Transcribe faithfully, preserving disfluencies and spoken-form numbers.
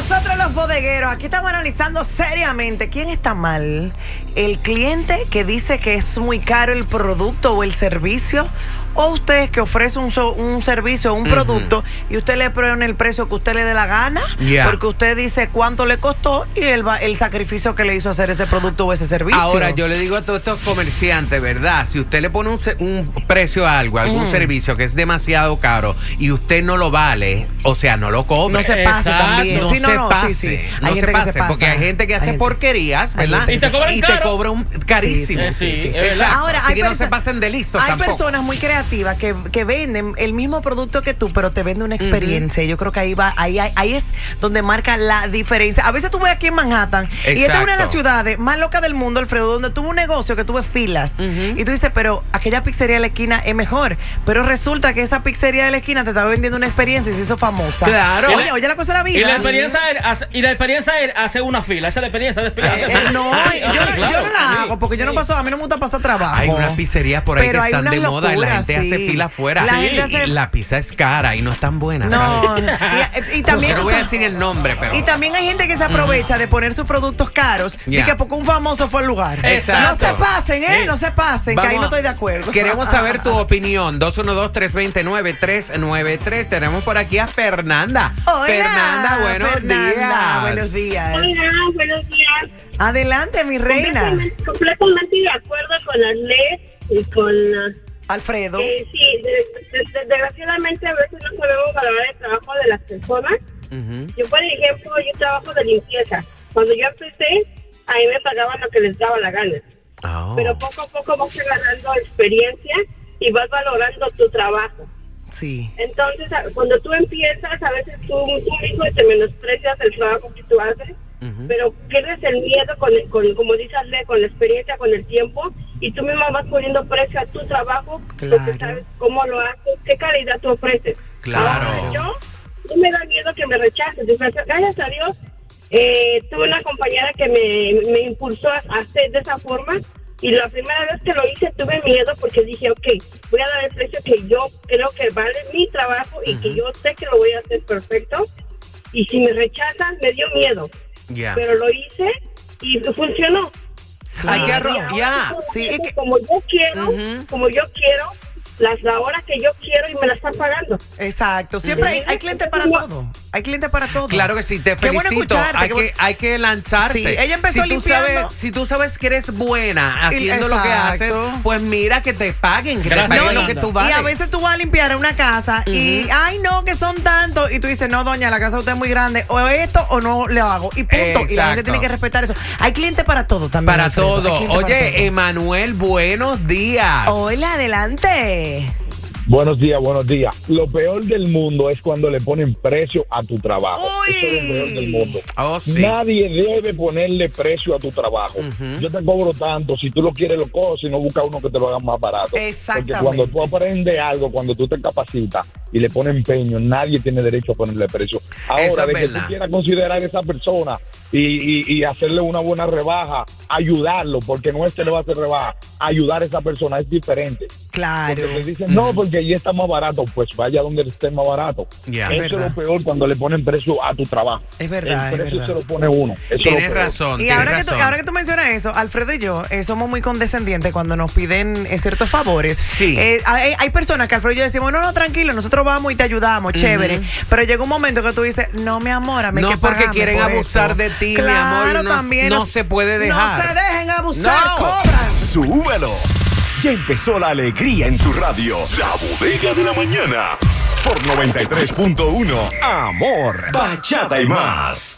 nosotros los bodegueros, aquí estamos analizando seriamente quién está mal. El cliente que dice que es muy caro el producto o el servicio, o usted que ofrece un, so, un servicio o un uh-huh. producto y usted le pone el precio que usted le dé la gana, yeah. porque usted dice cuánto le costó y el, el sacrificio que le hizo hacer ese producto o ese servicio. Ahora, yo le digo a todos estos comerciantes, ¿verdad? Si usted le pone un, un precio a algo, a algún uh-huh. servicio que es demasiado caro y usted no lo vale, o sea, no lo cobre. No se pase Exacto. también. No sí, se no, no, pase. Sí, sí. No hay se gente pase, que se pasa. porque hay gente que hace hay porquerías, ¿verdad? Y te cobran y caro. te cobra un carísimo. Sí, sí, sí, sí. Ahora, Así hay que no se pasen de listos Hay tampoco. personas muy creativas que, que venden el mismo producto que tú, pero te venden una experiencia. Uh-huh. Yo creo que ahí va, ahí, ahí, ahí es donde marca la diferencia. A veces tú ves aquí en Manhattan, exacto. y esta es una de las ciudades más locas del mundo, Alfredo, donde tuvo un negocio que tuve filas. Uh-huh. Y tú dices, pero aquella pizzería de la esquina es mejor. Pero resulta que esa pizzería de la esquina te estaba vendiendo una experiencia y se hizo famosa. Claro. Oye, oye la cosa de la vida. Y la experiencia es, y la experiencia es hacer una fila. Esa es la experiencia de fila. Eh, eh, no, sí, yo, sí, no claro, yo no la sí, hago porque sí. yo no paso, a mí no me gusta pasar trabajo. Hay unas pizzerías por ahí pero que están de locuras, moda y la gente sí. hace fila afuera. La, sí. gente hace... y la pizza es cara y no es tan buena. No, y, y también yo no voy a decir el nombre, pero. Y también hay gente que se aprovecha uh-huh. de poner sus productos caros yeah. y que porque un famoso fue al lugar. Exacto. No se pasen, ¿eh? Sí. No se pasen, Vamos, que ahí no estoy de acuerdo. Queremos saber tu opinión. dos uno dos, tres dos nueve, tres nueve tres. Tenemos por aquí a Fernanda. Hola, Fernanda, buenos Fernanda, días. Buenos días. Hola, buenos días. Adelante, mi reina. Completamente, completamente de acuerdo con las leyes y con las... Alfredo. Eh, sí, de, de, de, desgraciadamente a veces no sabemos valorar el trabajo de las personas. Uh-huh. Yo, por ejemplo, yo trabajo de limpieza. Cuando yo empecé, a mí me pagaban lo que les daba la gana. Oh. Pero poco a poco vas ganando experiencia y vas valorando tu trabajo. Sí. Entonces, cuando tú empiezas, a veces tú mismo te menosprecias el trabajo que tú haces. Uh-huh. Pero pierdes el miedo con, con como dices, con la experiencia, con el tiempo, y tú mismo vas poniendo precio a tu trabajo, claro. porque sabes cómo lo haces, qué calidad tú ofreces. Claro. Ahora, yo no me da miedo que me rechacen. Gracias a Dios, eh, tuve una compañera que me, me impulsó a hacer de esa forma, y la primera vez que lo hice tuve miedo porque dije, ok, voy a dar el precio que yo creo que vale mi trabajo y uh-huh. que yo sé que lo voy a hacer perfecto, y si me rechazan me dio miedo. Yeah. Pero lo hice y funcionó. Hay que arrojar. Yeah. Sí, es que como yo quiero, uh-huh. como yo quiero, las la hora que yo quiero y me la están pagando. Exacto. Siempre uh-huh. hay, hay clientes para todo. Hay clientes para todo. Claro que sí, te qué felicito. Bueno hay, que, hay que lanzarse. Sí, ella empezó si limpiando. Tú sabes, si tú sabes que eres buena haciendo Exacto. lo que haces, pues mira que te paguen, que Gracias. te paguen no, lo que tú vales. Y a veces tú vas a limpiar una casa uh-huh. y, ay no, que son tantos. Y tú dices, no, doña, la casa de usted es muy grande. O esto o no le hago. Y punto. Exacto. Y la gente tiene que respetar eso. Hay clientes para todo también. Para Alfredo. todo. Oye, Emanuel, buenos días. Hola, adelante. Buenos días, buenos días. Lo peor del mundo es cuando le ponen precio a tu trabajo. Uy. Eso es lo peor del mundo. Oh, sí. Nadie debe ponerle precio a tu trabajo. Uh-huh. Yo te cobro tanto, si tú lo quieres lo coges, si no busca uno que te lo haga más barato. Exactamente. Porque cuando tú aprendes algo, cuando tú te capacitas y le pones empeño, nadie tiene derecho a ponerle precio. Ahora, de que tú quieras considerar a esa persona y, y, y hacerle una buena rebaja, ayudarlo, porque no es que le va a hacer rebaja, ayudar a esa persona es diferente. Claro. Porque te dicen, no, porque ahí está más barato, pues vaya donde esté más barato. Yeah, eso es, es lo peor cuando le ponen precio a tu trabajo. Es verdad. El precio es se lo pone uno. Eso tienes es razón. Y tienes ahora, razón. Que tú, ahora que tú mencionas eso, Alfredo y yo eh, somos muy condescendientes cuando nos piden eh, ciertos favores. Sí. Eh, hay, hay personas que Alfredo y yo decimos, no, no, tranquilo, nosotros vamos y te ayudamos, uh-huh. chévere. Pero llega un momento que tú dices, no, mi amor, a mí no que porque quieren por abusar eso. de ti, claro, mi amor. No, también no se puede dejar. No se dejen abusar, no. cobran. Súbelo. Ya empezó la alegría en tu radio. La Bodega de la Mañana. Por noventa y tres punto uno. Amor, bachata y más.